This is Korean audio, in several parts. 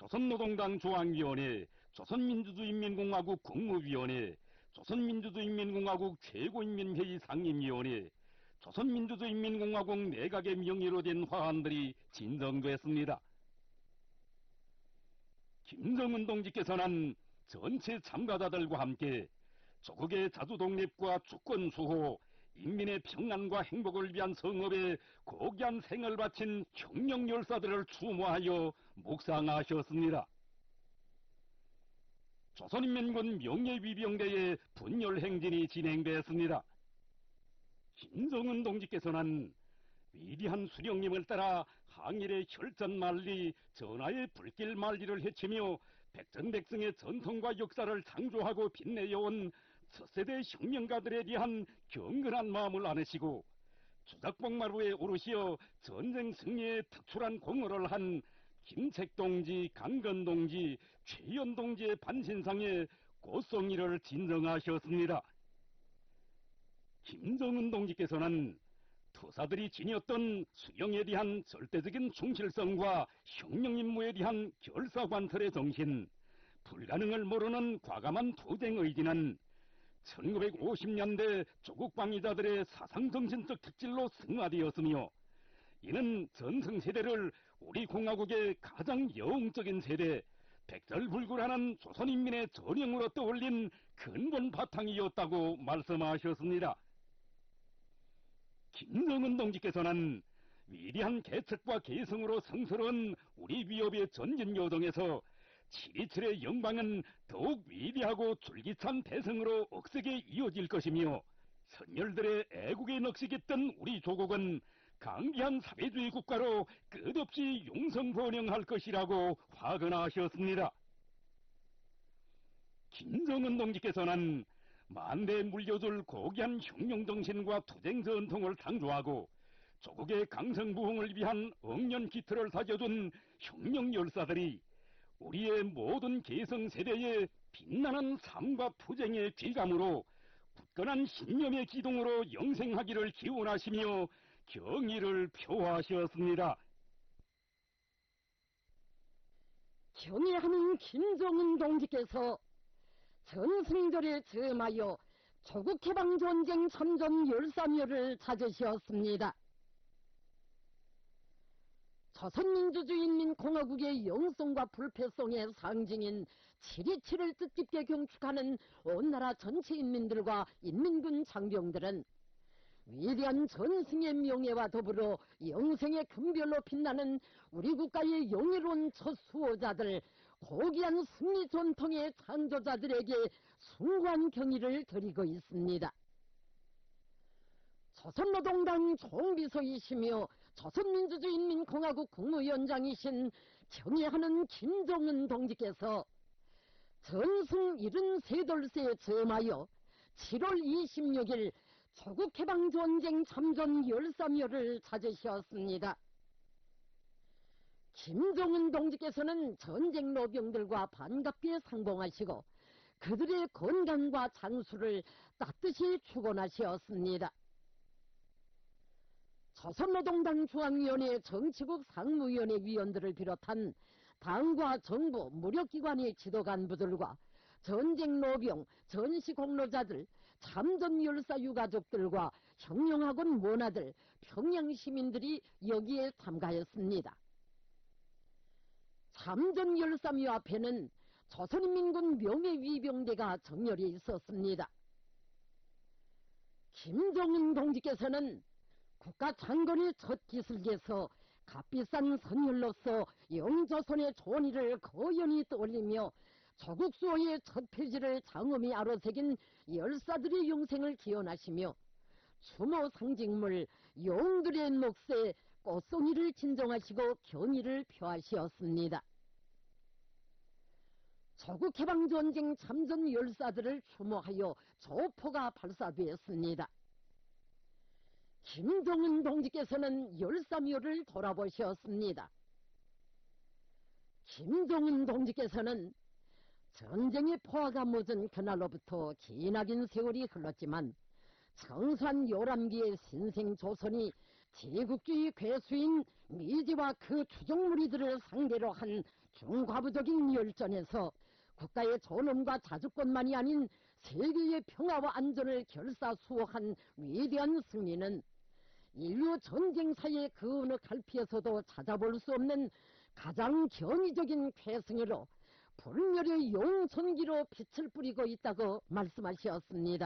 조선노동당 중앙위원회, 조선민주주의인민공화국 국무위원회, 조선민주주의인민공화국 최고인민회의 상임위원회, 조선민주주의인민공화국 내각의 명의로 된 화환들이 진정됐습니다. 김정은 동지께서는 전체 참가자들과 함께 조국의 자주독립과 주권 수호, 인민의 평안과 행복을 위한 성업에 고귀한 생을 바친 혁명 열사들을 추모하여 묵상하셨습니다. 조선인민군 명예위병대의 분열 행진이 진행되었습니다. 김정은 동지께서는 위대한 수령님을 따라 항일의 혈전만리, 전하의 불길만리를 헤치며 백전백승의 전통과 역사를 창조하고 빛내어온 첫세대 혁명가들에 대한 경건한 마음을 안으시고 주작복마루에 오르시어 전쟁 승리에 특출한 공헌을 한 김책동지, 강건동지, 최연동지의 반신상에 꽃송이를 진정하셨습니다. 김정은 동지께서는 투사들이 지녔던 수령에 대한 절대적인 충실성과 혁명 임무에 대한 결사관철의 정신, 불가능을 모르는 과감한 투쟁 의지는 1950년대 조국 방위자들의 사상정신적 특질로 승화되었으며, 이는 전승세대를 우리 공화국의 가장 영웅적인 세대, 백절불굴하는 조선인민의 전형으로 떠올린 근본 바탕이었다고 말씀하셨습니다. 김정은 동지께서는 위대한 개척과 개성으로 성스러운 우리 위협의 전진 여정에서 7.27의 영광은 더욱 위대하고 줄기찬 대성으로 억세게 이어질 것이며, 선열들의 애국의 넋이 깃든 우리 조국은 강대한 사회주의 국가로 끝없이 용성번영할 것이라고 화근하셨습니다. 김정은 동지께서는 만대에 물려줄 고귀한 혁명정신과 투쟁전통을 창조하고 조국의 강성부흥을 위한 억년 기틀을 다져준 혁명열사들이 우리의 모든 계성세대의 빛나는 삶과 투쟁의 귀감으로 굳건한 신념의 기둥으로 영생하기를 기원하시며 경의를 표하셨습니다. 경의하는 김정은 동지께서 전승절에 즈음하여 조국해방전쟁 참전 열사묘를 찾으셨습니다. 조선민주주의인민공화국의 영성과 불패성의 상징인 7.27을 뜻깊게 경축하는 온 나라 전체 인민들과 인민군 장병들은 위대한 전승의 명예와 더불어 영생의 금별로 빛나는 우리 국가의 영예로운 첫 수호자들, 고귀한 승리 전통의 창조자들에게 숭고한 경의를 드리고 있습니다. 조선노동당 총비서이시며 조선민주주의인민공화국 국무위원장이신 경의하는 김정은 동지께서 전승 73돌세에 즈음하여 7월 26일 조국해방전쟁 참전 열사묘를 찾으셨습니다. 김정은 동지께서는 전쟁 노병들과 반갑게 상봉하시고 그들의 건강과 장수를 따뜻이 축원하셨습니다. 조선노동당 중앙위원회 정치국 상무위원회 위원들을 비롯한 당과 정부, 무력기관의 지도간부들과 전쟁 노병, 전시공로자들, 참전열사 유가족들과 혁명학원 원아들, 평양시민들이 여기에 참가했습니다. 참전열사묘 앞에는 조선인민군 명예위병대가 정렬해 있었습니다. 김정은 동지께서는 국가장건의 첫 기슭에서 값비싼 선열로서 영조선의 존의를 거연히 떠올리며 조국수호의 첫 페이지를 장엄히 아로새긴 열사들의 영생을 기원하시며 추모 상징물 영웅들의 몫에 꽃송이를 진정하시고 경의를 표하시었습니다. 조국해방전쟁 참전 열사들을 추모하여 조포가 발사되었습니다. 김정은 동지께서는 열사묘를 돌아보셨습니다. 김정은 동지께서는 전쟁의 포화가 묻은 그날로부터 기나긴 세월이 흘렀지만 청산 요람기의 신생 조선이 제국주의 괴수인 미지와 그 추종무리들을 상대로 한 중과부적인 열전에서 국가의 존엄과 자주권만이 아닌 세계의 평화와 안전을 결사수호한 위대한 승리는 인류 전쟁사의 그 어느 갈피에서도 찾아볼 수 없는 가장 견위적인 쾌승으로 불멸의 용선기로 빛을 뿌리고 있다고 말씀하셨습니다.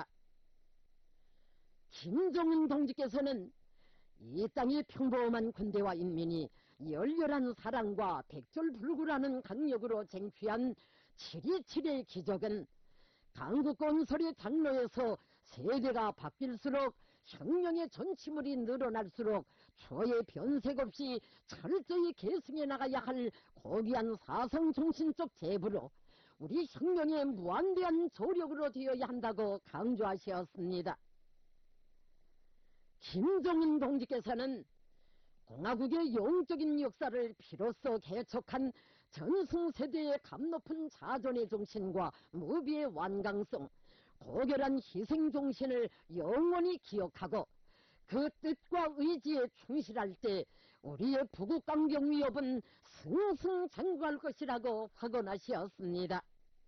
김정은 동지께서는 이 땅의 평범한 군대와 인민이 열렬한 사랑과 백절불구라는 강력으로 쟁취한 7.27의 기적은 강국 건설의 장로에서 세대가 바뀔수록 혁명의 전치물이 늘어날수록 추호의 변색 없이 철저히 계승해 나가야 할 고귀한 사상정신적 제부로 우리 혁명의 무한대한 조력으로 되어야 한다고 강조하셨습니다. 김정은 동지께서는 공화국의 영적인 역사를 비로소 개척한 전승세대의 감높은 자존의 정신과 무비의 완강성, 고결한 희생정신을 영원히 기억하고 그 뜻과 의지에 충실할 때 우리의 부국강경 위협은 승승장구할 것이라고 확언하셨습니다.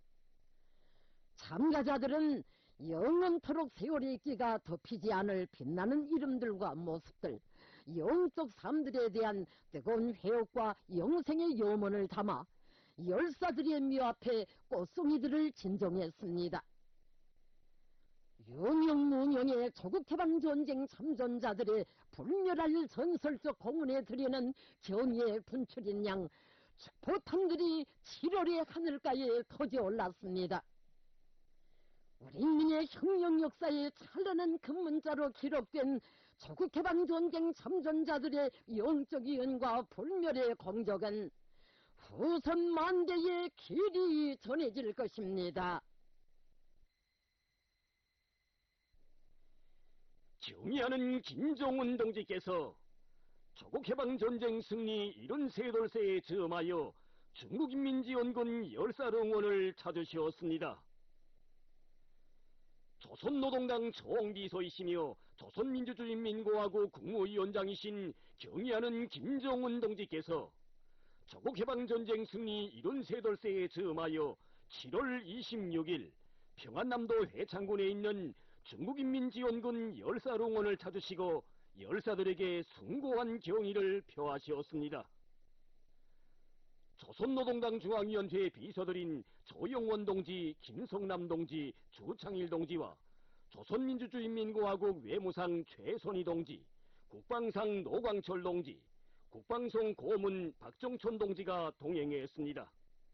참가자들은 영원토록 세월의 끼가 덮이지 않을 빛나는 이름들과 모습들, 영적 삶들에 대한 뜨거운 회옥과 영생의 염원을 담아 열사들의 묘 앞에 꽃송이들을 진정했습니다. 유명무명의 조국해방전쟁 참전자들의 불멸할 전설적 공훈에 드리는 경의의 분출인 양 축포탄들이 7월의 하늘가에 터져 올랐습니다. 우리 인민의 혁명 역사의 찬란한 금문자로 기록된 조국해방전쟁 참전자들의 영적 이은과 불멸의 공적은 후손 만대에 길이 전해질 것입니다. 경의하는 김정은 동지께서 조국해방전쟁 승리 73돌세에 즈음하여 중국인민지원군 열사릉원을 찾으시었습니다. 조선노동당 총비서이시며 조선민주주의인민공화국 국무위원장이신 경의하는 김정은 동지께서 조국해방전쟁 승리 73돌세에 즈음하여 7월 26일 평안남도 회창군에 있는 중국인민지원군 열사릉원을 찾으시고 열사들에게 숭고한 경의를 표하시었습니다. 조선노동당 중앙위원회 비서들인 조영원 동지, 김성남 동지, 주창일 동지와 조선민주주의인민공화국 외무상 최선희 동지, 국방상 노광철 동지, 국방성 고문 박정촌 동지가 동행했습니다.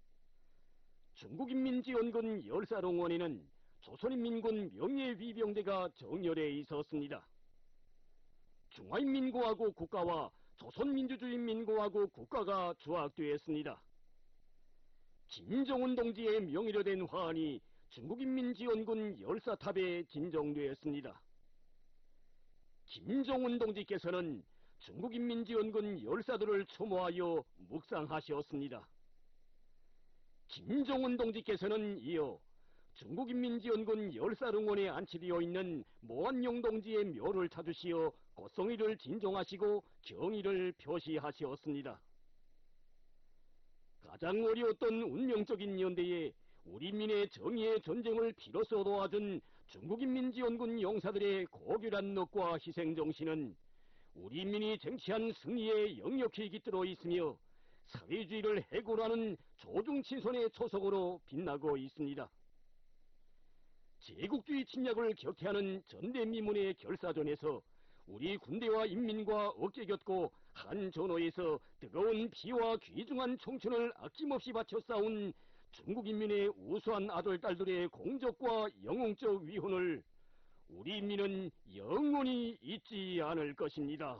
중국인민지원군 열사릉원에는 조선인민군 명예위병대가 정렬해 있었습니다. 중화인민공화국 국가와 조선민주주의인민공화국 국가가 조약되었습니다. 김정은 동지의 명의로 된 화환이 중국인민지원군 열사탑에 진정되었습니다. 김정은 동지께서는 중국인민지원군 열사들을 추모하여 묵상하셨습니다. 김정은 동지께서는 이어 중국인민지원군 열사릉원에 안치되어 있는 모한용 동지의 묘를 찾으시어 꽃송이를 진정하시고 경의를 표시하시었습니다. 가장 어려웠던 운명적인 연대에 우리 민의 정의의 전쟁을 비로소 도와준 중국인민지원군 용사들의 고결한 넋과 희생정신은 우리 민이 쟁취한 승리에 역력히 깃들어 있으며 사회주의를 해고하는 조중친손의 초석으로 빛나고 있습니다. 제국주의 침략을 격퇴하는 전대미문의 결사전에서 우리 군대와 인민과 어깨겼고 한 전호에서 뜨거운 피와 귀중한 청춘을 아낌없이 바쳐 싸운 중국인민의 우수한 아들, 딸들의 공적과 영웅적 위훈을 우리 인민은 영원히 잊지 않을 것입니다.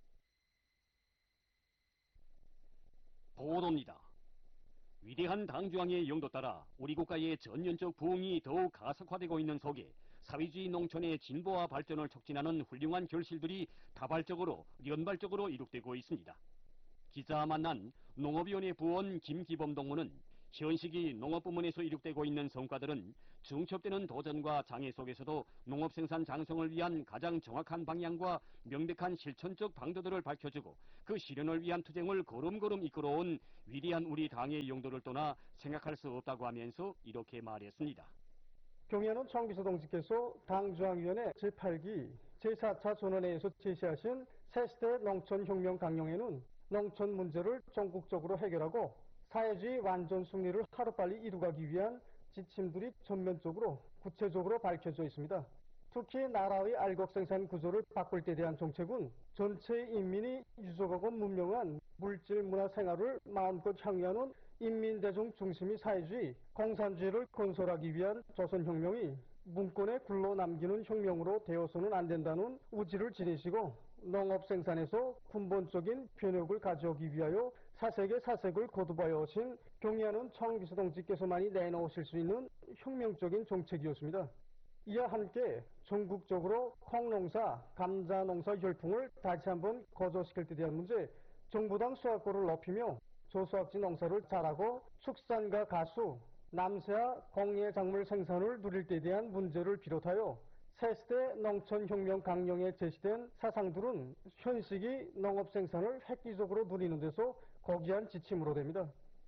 보도입니다. 위대한 당중앙의 영도 따라 우리 국가의 전면적 부흥이 더욱 가속화되고 있는 속에 사회주의 농촌의 진보와 발전을 촉진하는 훌륭한 결실들이 다발적으로 연발적으로 이룩되고 있습니다. 기자 만난 농업위원회 부원 김기범 동무는 현 시기 농업부문에서 이룩되고 있는 성과들은 중첩되는 도전과 장애 속에서도 농업생산 장성을 위한 가장 정확한 방향과 명백한 실천적 방도들을 밝혀주고 그 실현을 위한 투쟁을 걸음걸음 이끌어온 위대한 우리 당의 용도를 떠나 생각할 수 없다고 하면서 이렇게 말했습니다. 경의하는 청비서 동지께서 당중앙위원회 제8기 제4차 전원회의에서 제시하신 새시대 농촌혁명 강령에는 농촌 문제를 전국적으로 해결하고 사회주의 완전 승리를 하루빨리 이루가기 위한 지침들이 전면적으로 구체적으로 밝혀져 있습니다. 특히 나라의 알곡생산 구조를 바꿀 때 대한 정책은 전체 인민이 유족하고 문명한 물질 문화 생활을 마음껏 향유하는 인민대중 중심의 사회주의, 공산주의를 건설하기 위한 조선혁명이 문권에 굴러 남기는 혁명으로 되어서는 안 된다는 우지를 지니시고 농업생산에서 근본적인 변혁을 가져오기 위하여 사색의 사색을 거듭하여 오신 경의하는 청비서 동지께서만이 내놓으실 수 있는 혁명적인 정책이었습니다. 이와 함께 전국적으로 콩농사, 감자농사 열풍을 다시 한번 거저시킬 때 대한 문제, 정부당 수확고를 높이며 저수확지 농사를 잘하고 축산과 가수, 남새와 공예 작물 생산을 누릴 때에 대한 문제를 비롯하여 새시대 농촌혁명 강령에 제시된 사상들은 현 시기 농업 생산을 획기적으로 누리는 데서 고귀한 지침으로 됩니다.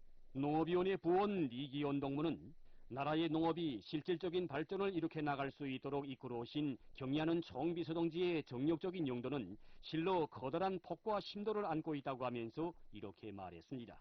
농업위원회 부원 이기원 동무는 나라의 농업이 실질적인 발전을 일으켜 나갈 수 있도록 이끌어오신 경의하는 총비서동지의 정력적인 용도는 실로 커다란 폭과 심도를 안고 있다고 하면서 이렇게 말했습니다.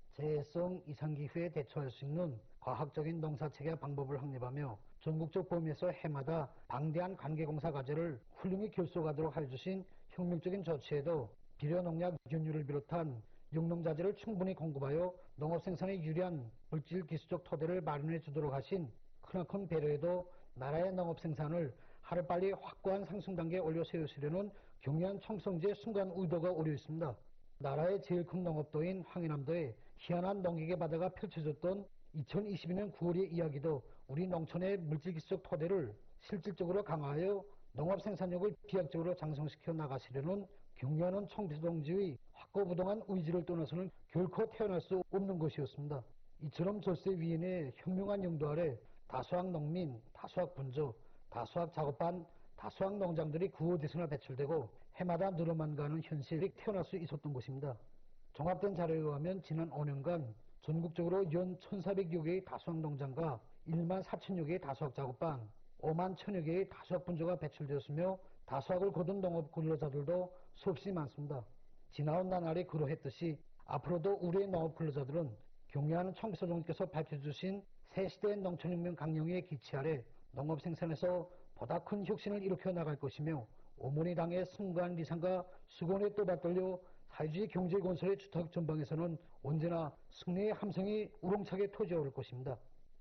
재해성 이상기후에 대처할 수 있는 과학적인 농사체계 방법을 확립하며 전국적 범위에서 해마다 방대한 관계공사 과제를 훌륭히 결속하도록 해주신 혁명적인 조치에도 비료농약 윤유를 비롯한 육농자재를 충분히 공급하여 농업생산에 유리한 물질 기술적 토대를 마련해 주도록 하신 크나큰 배려에도 나라의 농업생산을 하루빨리 확고한 상승 단계에 올려 세우시려는 경의한 청성지의 순간 의도가 오려 있습니다. 나라의 제일 큰 농업도인 황해남도에 희한한 농객의 바다가 펼쳐졌던 2022년 9월의 이야기도 우리 농촌의 물질기술적 토대를 실질적으로 강화하여 농업 생산력을 비약적으로 장성시켜 나가시려는 경의하는 청비서동지의 확고부동한 의지를 떠나서는 결코 태어날 수 없는 것이었습니다. 이처럼 절세위원회의 현명한 용도 아래 다수학 농민, 다수학 분조, 다수학 작업반, 다수학 농장들이 구호대선에 배출되고 해마다 늘어만 가는 현실이 태어날 수 있었던 것입니다. 종합된 자료에 의하면 지난 5년간 전국적으로 연 1,400여 개의 다수학 농장과 1만 4천여 개의 다수학 작업반, 5만 1천여 개의 다수학 분조가 배출되었으며 다수학을 거둔 농업 근로자들도 수없이 많습니다. 지나온 나날이 그러했듯이 앞으로도 우리의 농업 근로자들은 경의하는 청비서동께서 밝혀주신 새시대 농촌혁명 강령의 기치 아래 농업 생산에서 보다 큰 혁신을 일으켜 나갈 것이며 어머니 당의 승관 리상과 수건에 또받들려 사회주의 경제 건설의 주탁 전방에서는 언제나 승리의 함성이 우렁차게 터져오를 것입니다.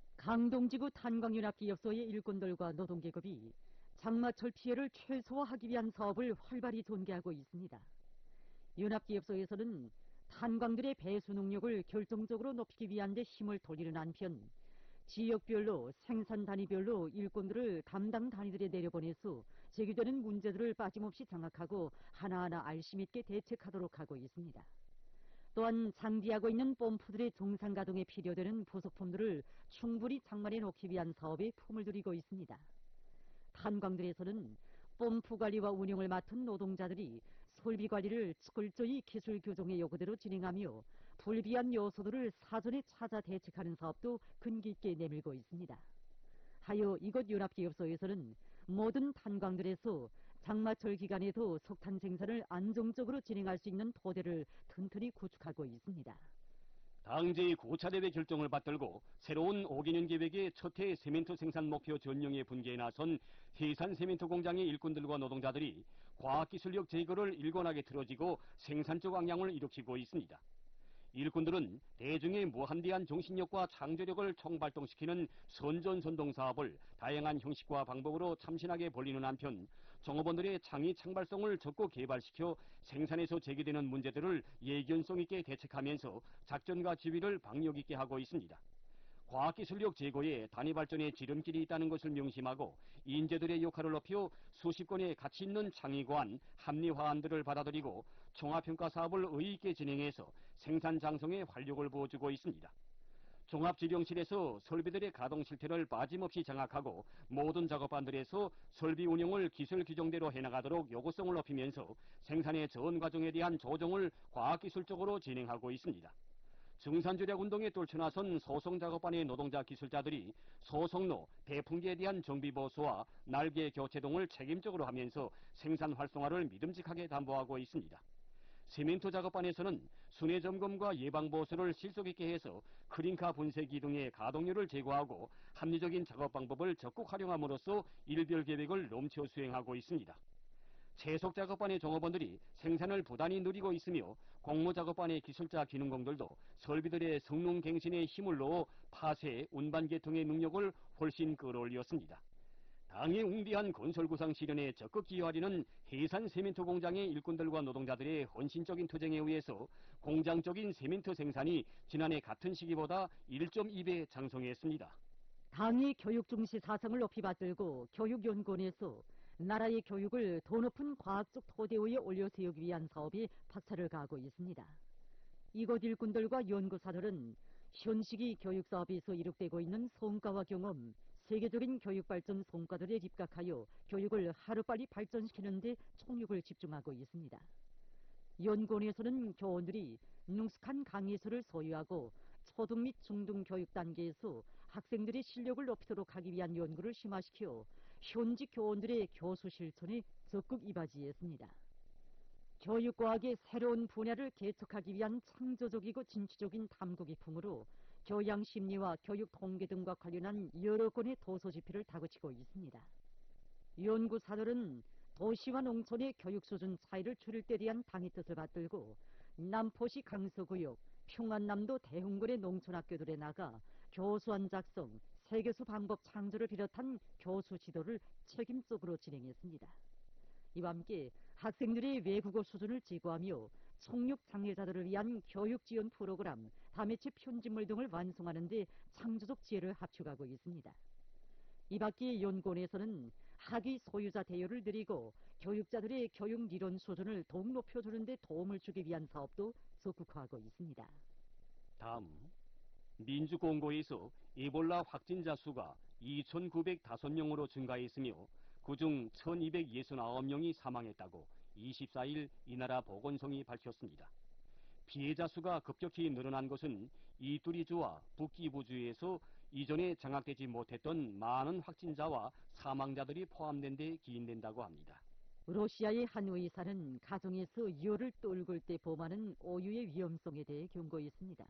강동지구 탄광윤합기업소의 일꾼들과 노동계급이 장마철 피해를 최소화하기 위한 사업을 활발히 전개하고 있습니다. 윤합기업소에서는 탄광들의 배수 능력을 결정적으로 높이기 위한 데 힘을 돌리는 한편 지역별로 생산 단위별로 일꾼들을 담당 단위들에 내려보내서 제기되는 문제들을 빠짐없이 장악하고 하나하나 알심 있게 대책하도록 하고 있습니다. 또한 장비하고 있는 펌프들의 정상 가동에 필요되는 부속품들을 충분히 장만해 놓기 위한 사업에 품을 들이고 있습니다. 탄광들에서는 펌프 관리와 운영을 맡은 노동자들이 설비 관리를 철저히 기술 교정의 요구대로 진행하며 불비한 요소들을 사전에 찾아 대책하는 사업도 근기 있게 내밀고 있습니다. 하여 이곳 윤합기업소에서는 모든 탄광들에서 장마철 기간에도 석탄 생산을 안정적으로 진행할 수 있는 토대를 튼튼히 구축하고 있습니다. 당제의 고차대회 결정을 받들고 새로운 5개년 계획의 첫해 세멘트 생산 목표 전령에 분개에 나선 해산 세멘트 공장의 일꾼들과 노동자들이 과학기술력 제거를 일관하게 틀어지고 생산적 왕량을 일으키고 있습니다. 일꾼들은 대중의 무한대한 정신력과 창조력을 총발동시키는 선전선동 사업을 다양한 형식과 방법으로 참신하게 벌리는 한편 종업원들의 창의 창발성을 적극 개발시켜 생산에서 제기되는 문제들을 예견성 있게 대책하면서 작전과 지휘를 방역 있게 하고 있습니다. 과학기술력 제고에 단위 발전의 지름길이 있다는 것을 명심하고 인재들의 역할을 높여 수십 건의 가치 있는 창의고안, 합리화안들을 받아들이고 종합평가 사업을 의의 있게 진행해서 생산 장성에 활력을 부어주고 있습니다. 종합지령실에서 설비들의 가동 실태를 빠짐없이 장악하고 모든 작업반들에서 설비 운영을 기술 규정대로 해나가도록 요구성을 높이면서 생산의 전 과정에 대한 조정을 과학기술적으로 진행하고 있습니다. 증산조략 운동에 떨쳐나선 소송작업반의 노동자 기술자들이 소송로, 대풍기에 대한 정비보수와 날개 교체 등을 책임적으로 하면서 생산 활성화를 믿음직하게 담보하고 있습니다. 시멘트 작업반에서는 순회 점검과 예방 보수를 실속 있게 해서 크링카 분쇄기 등의 가동률을 제고하고 합리적인 작업 방법을 적극 활용함으로써 일별 계획을 넘쳐 수행하고 있습니다. 채속 작업반의 종업원들이 생산을 부단히 누리고 있으며 공모 작업반의 기술자 기능공들도 설비들의 성능 갱신에 힘을 넣어 파쇄, 운반 개통의 능력을 훨씬 끌어올렸습니다. 당의 웅비한 건설 구상 실현에 적극 기여하려는 해산 세멘트 공장의 일꾼들과 노동자들의 헌신적인 투쟁에 의해서 공장적인 세멘트 생산이 지난해 같은 시기보다 1.2배 장성했습니다. 당의 교육 중시 사상을 높이 받들고 교육연구원에서 나라의 교육을 더 높은 과학적 토대 위에 올려세우기 위한 사업이 박차를 가하고 있습니다. 이곳 일꾼들과 연구사들은 현 시기 교육사업에서 이룩되고 있는 성과와 경험, 세계적인 교육발전 성과들에 입각하여 교육을 하루빨리 발전시키는 데 총력을 집중하고 있습니다. 연구원에서는 교원들이 능숙한 강의서를 소유하고 초등 및 중등 교육 단계에서 학생들의 실력을 높이도록 하기 위한 연구를 심화시켜 현직 교원들의 교수 실천에 적극 이바지했습니다. 교육과학의 새로운 분야를 개척하기 위한 창조적이고 진취적인 탐구 기풍으로 교양 심리와 교육 통계 등과 관련한 여러 건의 도서 집필을 다그치고 있습니다. 연구사들은 도시와 농촌의 교육 수준 차이를 줄일 때 대한 당의 뜻을 받들고 남포시 강서구역, 평안남도 대흥군의 농촌학교들에 나가 교수안 작성, 세계수 방법 창조를 비롯한 교수 지도를 책임적으로 진행했습니다. 이와 함께 학생들의 외국어 수준을 지구하며 청력 장애자들을 위한 교육 지원 프로그램, 다매체 편집물 등을 완성하는 데 창조적 지혜를 합축하고 있습니다. 이 밖에 연구원에서는 학위 소유자 대여를 늘리고 교육자들의 교육理론 수준을 더욱 높여주는 데 도움을 주기 위한 사업도 적극화하고 있습니다. 다음, 민주공고에서 에볼라 확진자 수가 2,905명으로 증가했으며 그중 1,269명이 사망했다고 24일 이 나라 보건성이 밝혔습니다. 피해자 수가 급격히 늘어난 것은 이뚜리주와 북기부주에서 이전에 장악되지 못했던 많은 확진자와 사망자들이 포함된 데 기인된다고 합니다. 러시아의 한 의사는 가정에서 열을 떨굴 때 범하는 오유의 위험성에 대해 경고했습니다.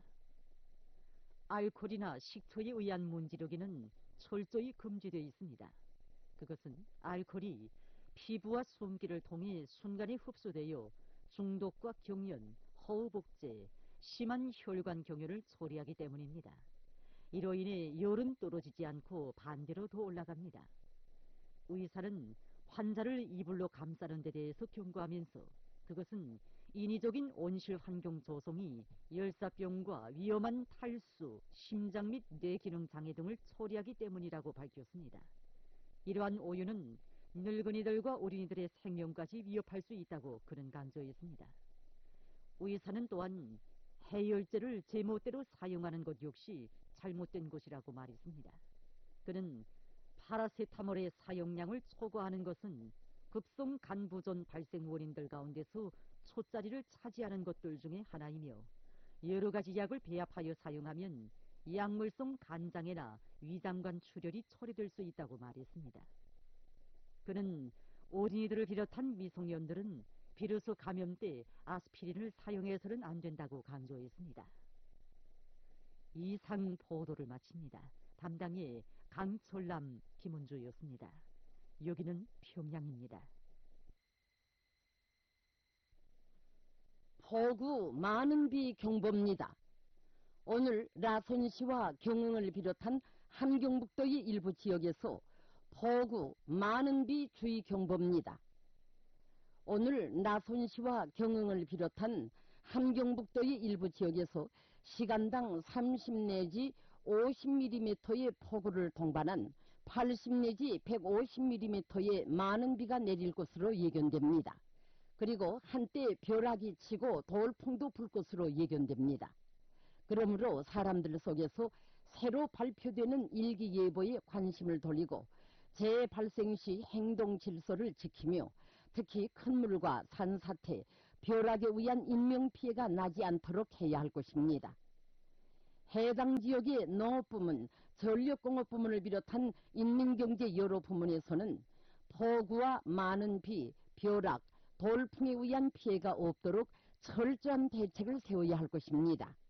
알코올이나 식초에 의한 문지르기는 철저히 금지되어 있습니다. 그것은 알코올이 피부와 숨기를 통해 순간에 흡수되어 중독과 경련, 호흡복제, 심한 혈관 경련을 초래하기 때문입니다. 이로 인해 열은 떨어지지 않고 반대로 더 올라갑니다. 의사는 환자를 이불로 감싸는 데 대해서 경고하면서 그것은 인위적인 온실 환경 조성이 열사병과 위험한 탈수, 심장 및 뇌기능 장애 등을 초래하기 때문이라고 밝혔습니다. 이러한 오유는 늙은이들과 어린이들의 생명까지 위협할 수 있다고 그는 강조했습니다. 의사는 또한 해열제를 제멋대로 사용하는 것 역시 잘못된 것이라고 말했습니다. 그는 파라세타몰의 사용량을 초과하는 것은 급성 간부전 발생 원인들 가운데서 초자리를 차지하는 것들 중에 하나이며 여러 가지 약을 배합하여 사용하면 약물성 간장애나 위장관 출혈이 처리될 수 있다고 말했습니다. 그는 어린이들을 비롯한 미성년들은 비루스 감염 때 아스피린을 사용해서는 안 된다고 강조했습니다. 이상 보도를 마칩니다. 담당의 강철남, 김은주였습니다. 여기는 평양입니다. 포구 많은 비 경보입니다. 오늘 라손시와 경흥을 비롯한 함경북도의 일부 지역에서 폭우 많은 비 주의 경보입니다. 오늘 라손시와 경흥을 비롯한 함경북도의 일부 지역에서 시간당 30 내지 50mm의 폭우를 동반한 80 내지 150mm의 많은 비가 내릴 것으로 예견됩니다. 그리고 한때 벼락이 치고 돌풍도 불 것으로 예견됩니다. 그러므로 사람들 속에서 새로 발표되는 일기예보에 관심을 돌리고 재발생 시 행동 질서를 지키며 특히 큰 물과 산사태, 벼락에 의한 인명피해가 나지 않도록 해야 할 것입니다. 해당 지역의 농업부문, 전력공업부문을 비롯한 인민경제 여러 부문에서는 폭우와 많은 비, 벼락, 돌풍에 의한 피해가 없도록 철저한 대책을 세워야 할 것입니다.